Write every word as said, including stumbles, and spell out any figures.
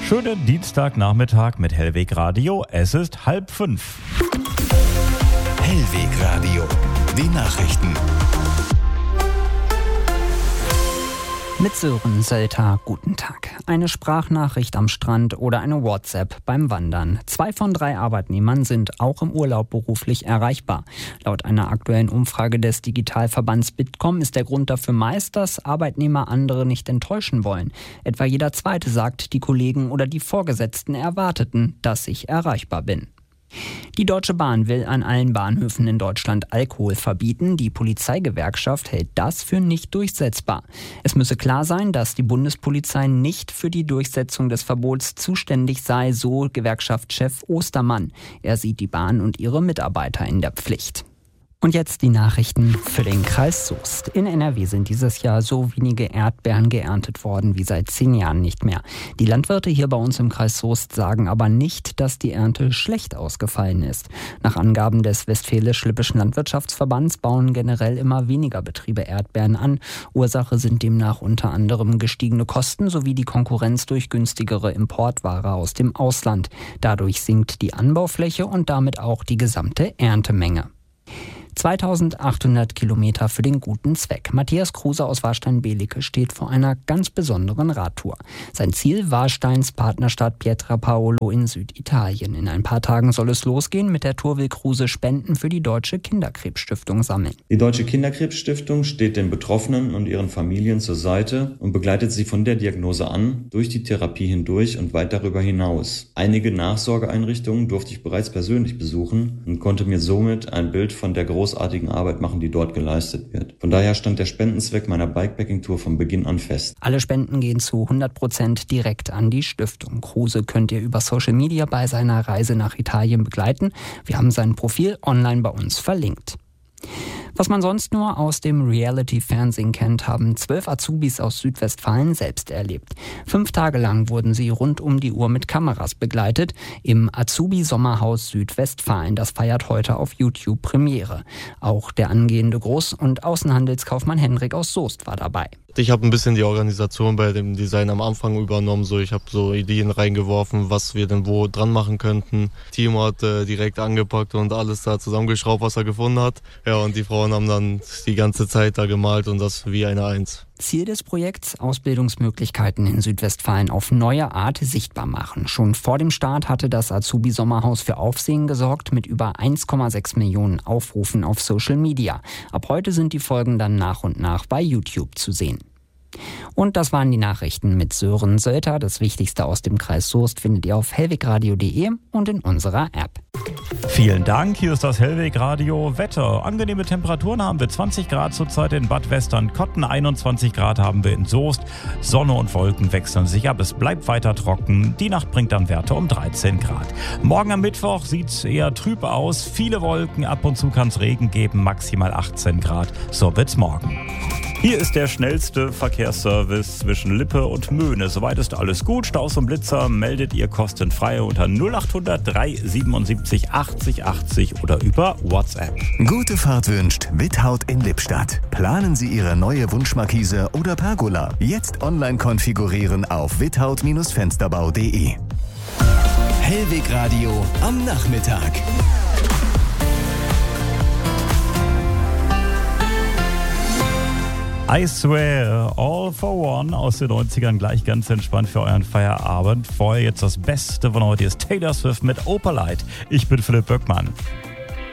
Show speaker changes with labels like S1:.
S1: Schönen Dienstagnachmittag mit Hellweg Radio. Es ist halb fünf.
S2: Hellweg Radio, die Nachrichten.
S3: Mit Sören Sölter, guten Tag. Eine Sprachnachricht am Strand oder eine WhatsApp beim Wandern. Zwei von drei Arbeitnehmern sind auch im Urlaub beruflich erreichbar. Laut einer aktuellen Umfrage des Digitalverbands Bitkom ist der Grund dafür meist, dass Arbeitnehmer andere nicht enttäuschen wollen. Etwa jeder Zweite sagt, die Kollegen oder die Vorgesetzten erwarteten, dass ich erreichbar bin. Die Deutsche Bahn will an allen Bahnhöfen in Deutschland Alkohol verbieten. Die Polizeigewerkschaft hält das für nicht durchsetzbar. Es müsse klar sein, dass die Bundespolizei nicht für die Durchsetzung des Verbots zuständig sei, so Gewerkschaftschef Ostermann. Er sieht die Bahn und ihre Mitarbeiter in der Pflicht. Und jetzt die Nachrichten für den Kreis Soest. In N R W sind dieses Jahr so wenige Erdbeeren geerntet worden wie seit zehn Jahren nicht mehr. Die Landwirte hier bei uns im Kreis Soest sagen aber nicht, dass die Ernte schlecht ausgefallen ist. Nach Angaben des Westfälisch-Lippischen Landwirtschaftsverbands bauen generell immer weniger Betriebe Erdbeeren an. Ursache sind demnach unter anderem gestiegene Kosten sowie die Konkurrenz durch günstigere Importware aus dem Ausland. Dadurch sinkt die Anbaufläche und damit auch die gesamte Erntemenge. zweitausendachthundert Kilometer für den guten Zweck. Matthias Kruse aus Warstein-Belicke steht vor einer ganz besonderen Radtour. Sein Ziel: Warsteins Partnerstadt Pietrapaolo in Süditalien. In ein paar Tagen soll es losgehen. Mit der Tour will Kruse Spenden für die Deutsche Kinderkrebsstiftung sammeln.
S4: Die Deutsche Kinderkrebsstiftung steht den Betroffenen und ihren Familien zur Seite und begleitet sie von der Diagnose an, durch die Therapie hindurch und weit darüber hinaus. Einige Nachsorgeeinrichtungen durfte ich bereits persönlich besuchen und konnte mir somit ein Bild von der großen großartigen Arbeit machen, die dort geleistet wird. Von daher stand der Spendenzweck meiner Bikepacking-Tour von Beginn an fest.
S3: Alle Spenden gehen zu hundert Prozent direkt an die Stiftung. Kruse könnt ihr über Social Media bei seiner Reise nach Italien begleiten. Wir haben sein Profil online bei uns verlinkt. Was man sonst nur aus dem Reality-Fernsehen kennt, haben zwölf Azubis aus Südwestfalen selbst erlebt. Fünf Tage lang wurden sie rund um die Uhr mit Kameras begleitet im Azubi-Sommerhaus Südwestfalen. Das feiert heute auf YouTube Premiere. Auch der angehende Groß- und Außenhandelskaufmann Henrik aus Soest war dabei.
S5: Ich habe ein bisschen die Organisation bei dem Design am Anfang übernommen. So, ich habe so Ideen reingeworfen, was wir denn wo dran machen könnten. Timo hat äh, direkt angepackt und alles da zusammengeschraubt, was er gefunden hat. Ja, und die Frauen haben dann die ganze Zeit da gemalt und das wie eine Eins.
S3: Ziel des Projekts: Ausbildungsmöglichkeiten in Südwestfalen auf neue Art sichtbar machen. Schon vor dem Start hatte das Azubi-Sommerhaus für Aufsehen gesorgt mit über eins Komma sechs Millionen Aufrufen auf Social Media. Ab heute sind die Folgen dann nach und nach bei YouTube zu sehen. Und das waren die Nachrichten mit Sören Sölter. Das Wichtigste aus dem Kreis Soest findet ihr auf hellwegradio punkt de und in unserer App.
S1: Vielen Dank, hier ist das Hellweg Radio Wetter. Angenehme Temperaturen haben wir, zwanzig Grad zurzeit in Bad Westernkotten, einundzwanzig Grad haben wir in Soest. Sonne und Wolken wechseln sich ab, es bleibt weiter trocken. Die Nacht bringt dann Werte um dreizehn Grad. Morgen am Mittwoch sieht es eher trüb aus, viele Wolken, ab und zu kann es Regen geben, maximal achtzehn Grad. So wird's morgen. Hier ist der schnellste Verkehrsservice zwischen Lippe und Möhne. Soweit ist alles gut. Staus und Blitzer meldet ihr kostenfrei unter null acht hundert drei siebenundsiebzig achtzig achtzig oder über WhatsApp.
S2: Gute Fahrt wünscht Withaut in Lippstadt. Planen Sie Ihre neue Wunschmarkise oder Pergola. Jetzt online konfigurieren auf withaut Fensterbau punkt de. Hellweg Radio am Nachmittag.
S1: I Swear, All for One aus den neunzigern, gleich ganz entspannt für euren Feierabend. Vorher jetzt das Beste von heute ist Taylor Swift mit Opalite. Ich bin Philipp Böckmann.